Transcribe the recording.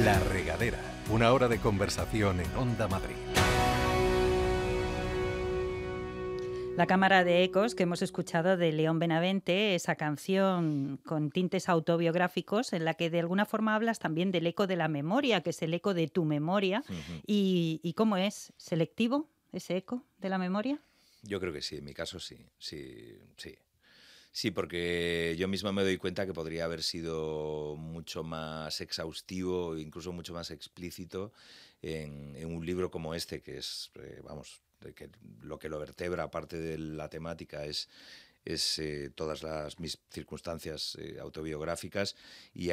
La Regadera, una hora de conversación en Onda Madrid. La Cámara de Ecos que hemos escuchado de León Benavente, esa canción con tintes autobiográficos en la que de alguna forma hablas también del eco de la memoria, que es el eco de tu memoria. Ujú. ¿Y cómo es? ¿Selectivo ese eco de la memoria? Yo creo que sí, en mi caso sí. Sí, porque yo misma me doy cuenta que podría haber sido mucho más exhaustivo, incluso mucho más explícito en un libro como este, que es, de que lo vertebra, aparte de la temática, es todas mis circunstancias autobiográficas, y